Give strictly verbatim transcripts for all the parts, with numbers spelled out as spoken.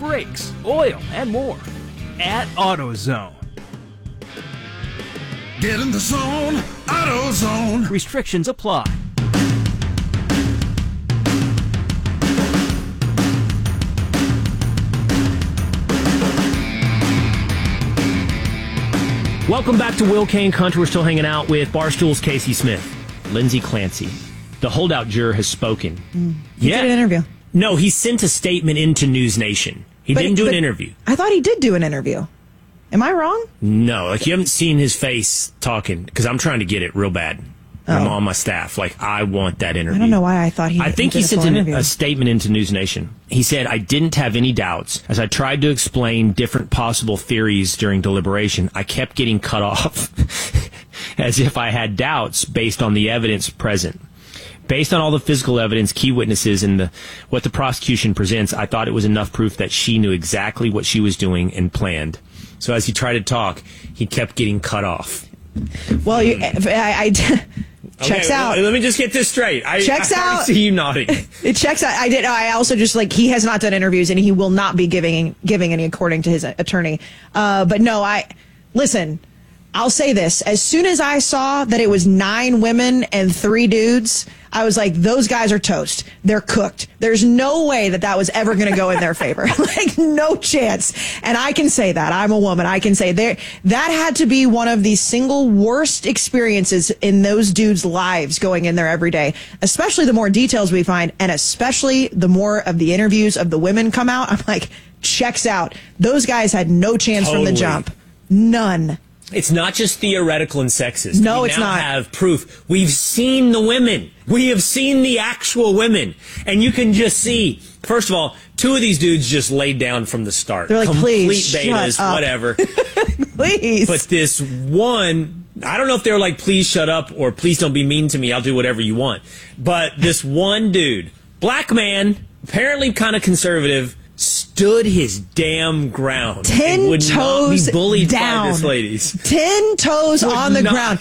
brakes, oil, and more at AutoZone. Get in the zone, AutoZone. Restrictions apply. Welcome back to Will Kane Country. We're still hanging out with Barstool's Casey Smith, Lindsay Clancy. The holdout juror has spoken. Mm. He yeah. did an interview. No, he sent a statement into News Nation. He but, didn't do an interview. I thought he did do an interview. Am I wrong? No, like you haven't seen his face talking, because I'm trying to get it real bad. Oh. I'm on my staff. Like, I want that interview. I don't know why I thought he I think he he sent an, a statement into News Nation. He said, I didn't have any doubts. As I tried to explain different possible theories during deliberation, I kept getting cut off as if I had doubts based on the evidence present. Based on all the physical evidence, key witnesses, and the, what the prosecution presents, I thought it was enough proof that she knew exactly what she was doing and planned. So as he tried to talk, he kept getting cut off. Well, you, I, I checks okay, out. Well, let me just get this straight. I, checks I, I out. see you nodding. It checks out. I did. I also just like he has not done interviews, and he will not be giving giving any, according to his attorney. Uh, but no, I listen. I'll say this. As soon as I saw that it was nine women and three dudes, I was like, those guys are toast. They're cooked. There's no way that that was ever going to go in their favor. Like, no chance. And I can say that. I'm a woman. I can say there that had to be one of the single worst experiences in those dudes' lives going in there every day, especially the more details we find, and especially the more of the interviews of the women come out. I'm like, checks out. Those guys had no chance Totally. from the jump. None. It's not just theoretical and sexist. No, we it's now not. have proof. We've seen the women. We have seen the actual women. And you can just see, first of all, two of these dudes just laid down from the start. They're like, complete please, betas, shut up. whatever. Please. But this one, I don't know if they were like, please shut up or please don't be mean to me. I'll do whatever you want. But this one dude, black man, apparently kind of conservative, stood his damn ground. Ten and would toes not be bullied down. by this ladies. Ten toes Would on the not. ground.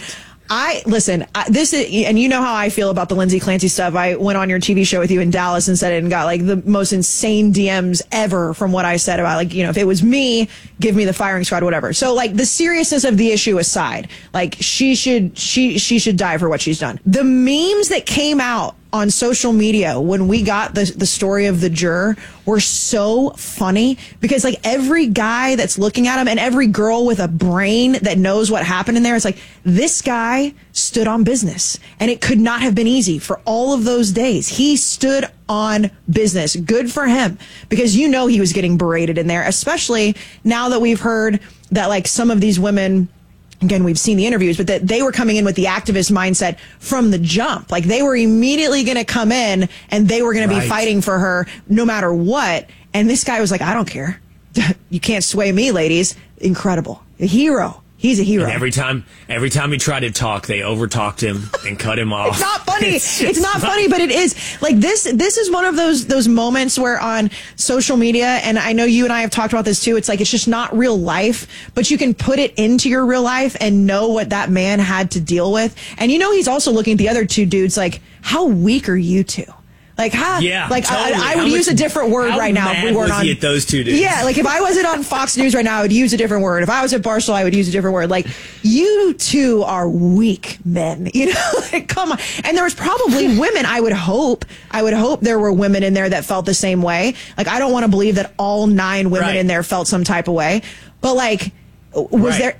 I listen. I, this is, and you know how I feel about the Lindsay Clancy stuff. I went on your T V show with you in Dallas and said it, and got like the most insane D Ms ever from what I said about, like, you know, if it was me, give me the firing squad, whatever. So like the seriousness of the issue aside, like she should she she should die for what she's done. The memes that came out on social media when we got the the story of the juror were so funny, because like every guy that's looking at him and every girl with a brain that knows what happened in there, it's like, this guy stood on business, and it could not have been easy for all of those days. He stood on business. Good for him, because you know he was getting berated in there, especially now that we've heard that like some of these women, again, we've seen the interviews, but that they were coming in with the activist mindset from the jump. Like they were immediately going to come in and they were going right. to be fighting for her no matter what. And this guy was like, I don't care. You can't sway me, ladies. Incredible. A hero. He's a hero. And every time, every time he tried to talk, they overtalked him and cut him off. It's not funny. It's, it's not not funny, but it is like this. This is one of those those moments where on social media, and I know you and I have talked about this too. It's like it's just not real life, but you can put it into your real life and know what that man had to deal with. And you know, he's also looking at the other two dudes like, how weak are you two? Like, how? Yeah, like totally. I, I would how use much, a different word how right now. Mad if we weren't was on he at those two dudes? Yeah, like if I wasn't on Fox News right now, I would use a different word. If I was at Barstool, I would use a different word. Like, you two are weak men. You know, like, come on. And there was probably women. I would hope. I would hope there were women in there that felt the same way. Like, I don't want to believe that all nine women right. in there felt some type of way. But like, was right. there?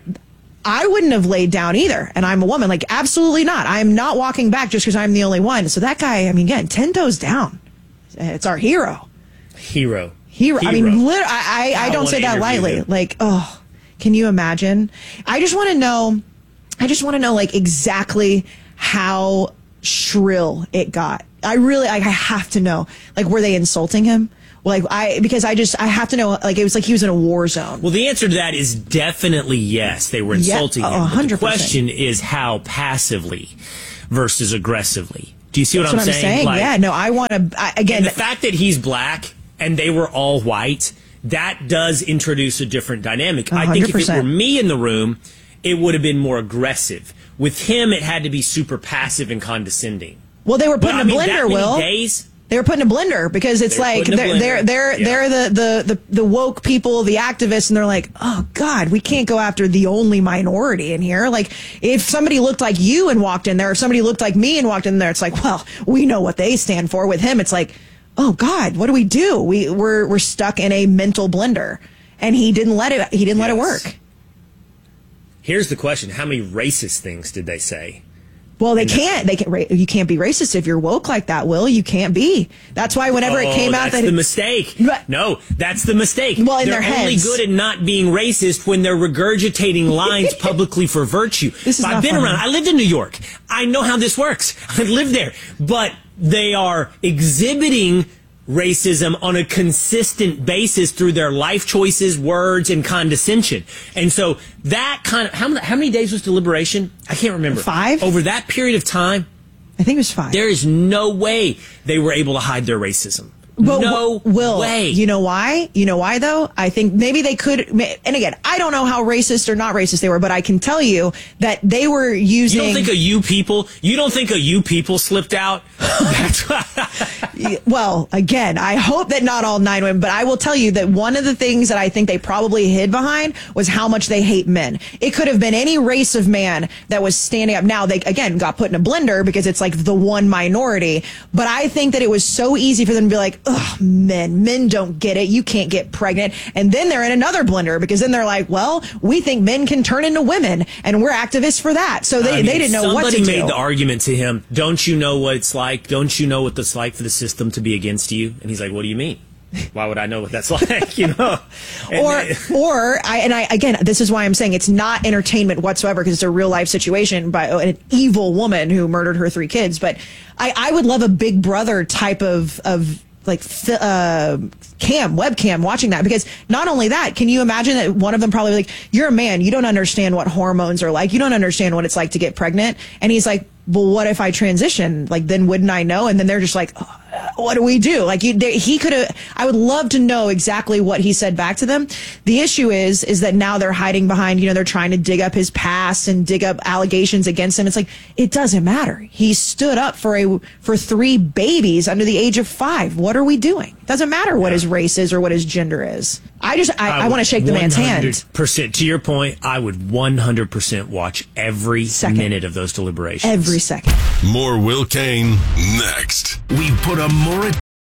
I wouldn't have laid down either. And I'm a woman. Like, absolutely not. I'm not walking back just because I'm the only one. So that guy, I mean, again, ten toes down. It's our hero. Hero. Hero. Hero. I mean, lit- I, I, I don't say that lightly. Him. Like, oh, can you imagine? I just want to know, I just want to know, like, exactly how shrill it got. I really, I, I have to know. Like, were they insulting him? Like, I, because I just, I have to know, like, it was like he was in a war zone. Well, the answer to that is definitely yes. They were insulting yeah, him. one hundred percent. The question is how passively versus aggressively. Do you see what, That's I'm, what I'm saying? saying? Like, yeah, no, I want to, again. And the fact that he's black and they were all white, that does introduce a different dynamic. one hundred percent. I think if it were me in the room, it would have been more aggressive. With him, it had to be super passive and condescending. Well, they were put but, in I a mean, blender, that many Will. Days, They were put in a blender because it's They're like put in a they're they're blender. they're, Yeah. they're the, the, the, the woke people, the activists, and they're like, oh God, we can't go after the only minority in here. Like if somebody looked like you and walked in there, if somebody looked like me and walked in there, it's like, well, we know what they stand for. With him, it's like, oh God, what do we do? We we're we're stuck in a mental blender, and he didn't let it. He didn't let it Yes. work. Here's the question: how many racist things did they say? Well, they can't. They can. ra- You can't be racist if you're woke like that, Will. You can't be. That's why whenever oh, it came out that's that the it- mistake. But- No, that's the mistake. Well, in they're their only heads. good at not being racist when they're regurgitating lines publicly for virtue. This is I've not been funny. around. I lived in New York. I know how this works. I lived there. But they are exhibiting racism on a consistent basis through their life choices, words, and condescension. And so that kind of, how many, how many days was deliberation? I can't remember. Five? Over that period of time, I think it was five. there is no way they were able to hide their racism. But no w- Will, way. you know why? You know why though? I think maybe they could. And again, I don't know how racist or not racist they were, but I can tell you that they were using. You don't think a you people? You don't think a you people slipped out? That's why. Well, again, I hope that not all nine women, but I will tell you that one of the things that I think they probably hid behind was how much they hate men. It could have been any race of man that was standing up. Now they, again, got put in a blender because it's like the one minority. But I think that it was so easy for them to be like, ugh, men, men don't get it. You can't get pregnant. And then they're in another blender because then they're like, well, we think men can turn into women and we're activists for that. So they, I mean, they didn't know what to Somebody do. made the argument to him, don't you know what it's like? Don't you know what it's like for the system to be against you? And he's like, what do you mean? Why would I know what that's like? You know? And or they- or I and I again, this is why I'm saying it's not entertainment whatsoever because it's a real life situation by an evil woman who murdered her three kids. But I, I would love a Big Brother type of of like fi- uh, cam webcam watching that, because not only that, can you imagine that one of them probably like, you're a man, you don't understand what hormones are like, you don't understand what it's like to get pregnant, and he's like, well, what if I transition? Like, then wouldn't I know? And then they're just like, oh, what do we do? Like, you, they, he could have. I would love to know exactly what he said back to them. The issue is, is that now they're hiding behind. You know, they're trying to dig up his past and dig up allegations against him. It's like, it doesn't matter. He stood up for a for three babies under the age of five. What are we doing? It doesn't matter what his race is or what his gender is. I just, I, I, want to shake the man's hand. one hundred percent To your point, I would one hundred percent watch every Second. minute of those deliberations. Every second. More Will Kane next. We put a more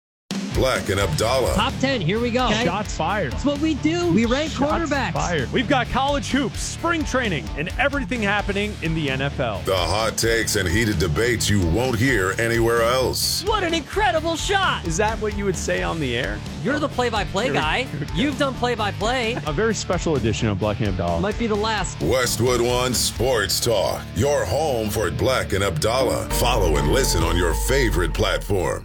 Black and Abdallah. Top ten, here we go. Shots fired. That's what we do. We rank Shots quarterbacks. fired. We've got college hoops, spring training, and everything happening in the N F L. The hot takes and heated debates you won't hear anywhere else. What an incredible shot. Is that what you would say on the air? You're the play-by-play Here we- guy. here we go. You've done play-by-play. A very special edition of Black and Abdallah. Might be the last. Westwood One Sports Talk. Your home for Black and Abdallah. Follow and listen on your favorite platform.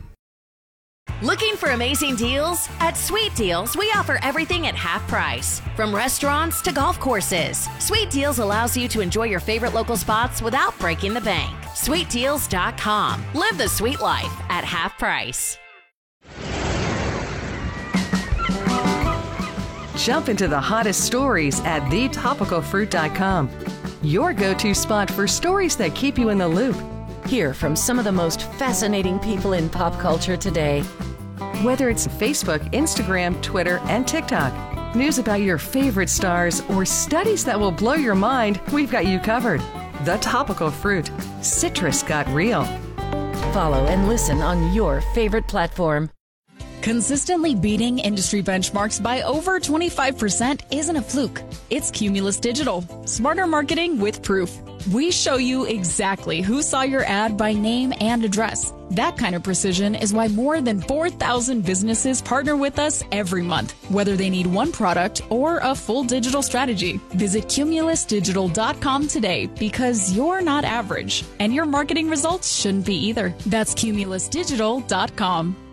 Looking for amazing deals? At Sweet Deals, we offer everything at half price. From restaurants to golf courses, Sweet Deals allows you to enjoy your favorite local spots without breaking the bank. sweet deals dot com. Live the sweet life at half price. Jump into the hottest stories at the topical fruit dot com. Your go-to spot for stories that keep you in the loop. Hear from some of the most fascinating people in pop culture today. Whether it's Facebook, Instagram, Twitter, and TikTok, news about your favorite stars, or studies that will blow your mind, we've got you covered. The Topical Fruit. Citrus got real. Follow and listen on your favorite platform. Consistently beating industry benchmarks by over twenty-five percent isn't a fluke. It's Cumulus Digital. Smarter marketing with proof. We show you exactly who saw your ad by name and address. That kind of precision is why more than four thousand businesses partner with us every month, whether they need one product or a full digital strategy. Visit cumulus digital dot com today, because you're not average, and your marketing results shouldn't be either. That's cumulus digital dot com.